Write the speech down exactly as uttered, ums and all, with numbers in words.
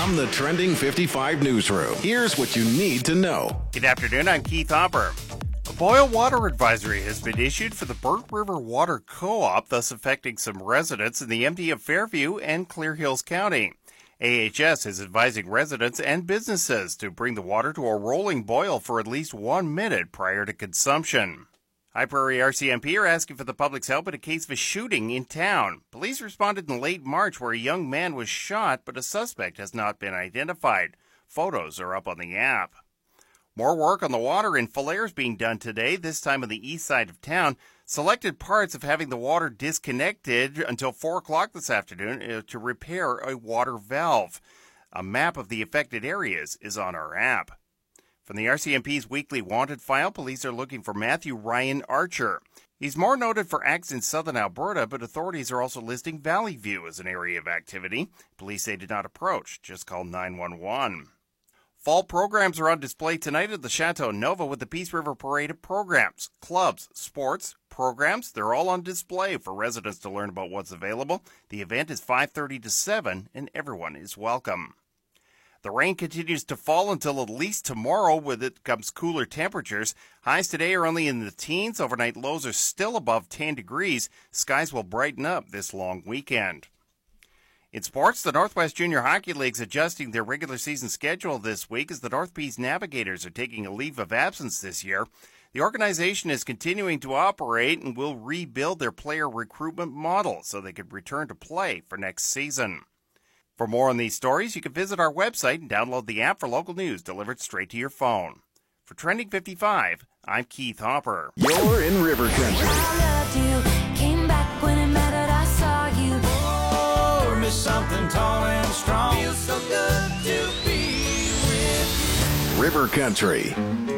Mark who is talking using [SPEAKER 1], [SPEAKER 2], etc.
[SPEAKER 1] From the Trending fifty-five newsroom, here's what you need to know.
[SPEAKER 2] Good afternoon, I'm Keith Hopper. A boil water advisory has been issued for the Burnt River Water Co-op, thus affecting some residents in the M D of Fairview and Clear Hills County. A H S is advising residents and businesses to bring the water to a rolling boil for at least one minute prior to consumption. High Prairie R C M P are asking for the public's help in a case of a shooting in town. Police responded in late March where a young man was shot, but a suspect has not been identified. Photos are up on the app. More work on the water in Falher is being done today, this time on the east side of town. Selected parts of having the water disconnected until four o'clock this afternoon to repair a water valve. A map of the affected areas is on our app. From the R C M P's weekly wanted file, police are looking for Matthew Ryan Archer. He's more noted for acts in southern Alberta, but authorities are also listing Valley View as an area of activity. Police say did not approach, just call nine one one. Fall programs are on display tonight at the Chateau Nova with the Peace River Parade of programs, clubs, sports, programs. They're all on display for residents to learn about what's available. The event is five thirty to seven, and everyone is welcome. The rain continues to fall until at least tomorrow. With it comes cooler temperatures. Highs today are only in the teens. Overnight lows are still above ten degrees. Skies will brighten up this long weekend. In sports, the Northwest Junior Hockey League's adjusting their regular season schedule this week as the North Peace Navigators are taking a leave of absence this year. The organization is continuing to operate and will rebuild their player recruitment model so they could return to play for next season. For more on these stories, you can visit our website and download the app for local news delivered straight to your phone. For Trending fifty-five, I'm Keith Hopper.
[SPEAKER 1] You're in River Country.
[SPEAKER 3] I loved you, came back when it mattered, I saw you.
[SPEAKER 4] Oh, miss something tall and strong. Feels so good to be with you.
[SPEAKER 1] River Country.